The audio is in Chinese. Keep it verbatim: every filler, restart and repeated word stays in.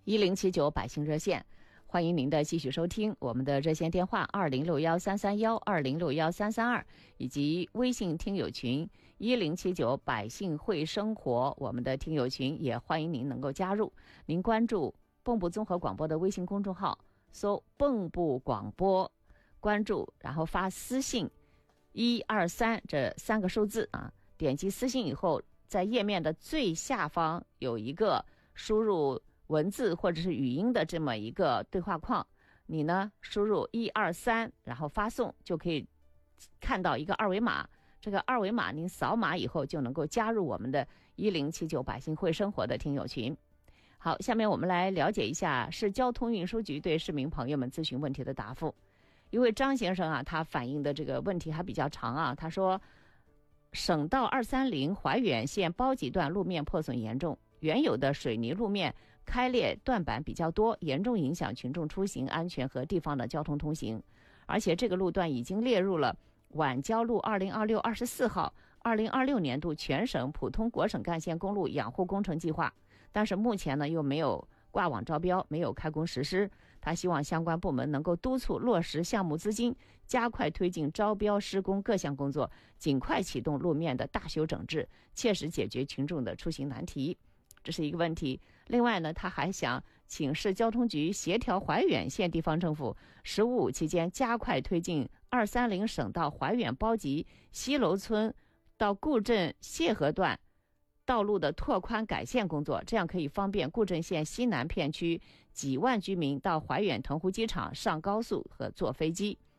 一零七九百姓热线，欢迎您的继续收听。我们的热线电话二零六幺三三幺二零六幺三三二，以及微信听友群一零七九百姓会生活，我们的听友群也欢迎您能够加入。您关注蚌埠综合广播的微信公众号，搜蚌埠广播，关注，然后发私信一二三这三个数字啊，点击私信以后，在页面的最下方有一个输入文字或者是语音的这么一个对话框，你呢输入一二三，然后发送，就可以看到一个二维码。这个二维码您扫码以后就能够加入我们的一零七九百姓会生活的听友群。好，下面我们来了解一下市交通运输局对市民朋友们咨询问题的答复。一位张先生啊，他反映的这个问题还比较长啊，他说省道二三零怀远县包集段路面破损严重，原有的水泥路面开裂断板比较多，严重影响群众出行安全和地方的交通通行。而且这个路段已经列入了皖交路二零二六二十四号二零二六年度全省普通国省干线公路养护工程计划，但是目前呢又没有挂网招标，没有开工实施。他希望相关部门能够督促落实项目资金，加快推进招标施工各项工作，尽快启动路面的大修整治，切实解决群众的出行难题。这是一个问题。另外呢，他还想请市交通局协调怀远县地方政府“十五五”期间加快推进二三零省道怀远包集西楼村到固镇谢河段道路的拓宽改线工作，这样可以方便固镇县西南片区几万居民到怀远腾湖机场上高速和坐飞机。